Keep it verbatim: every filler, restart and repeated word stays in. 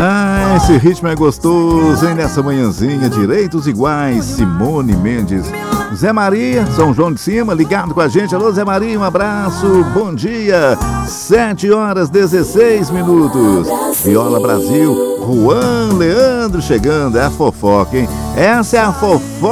Ah, esse ritmo é gostoso, hein? Nessa manhãzinha, direitos iguais, Simone Mendes. Zé Maria, São João de Cima, ligado com a gente. Alô, Zé Maria, um abraço, bom dia. sete horas dezesseis minutos. Viola Brasil, Juan Leandro chegando. É a fofoca, hein? Essa é a fofoca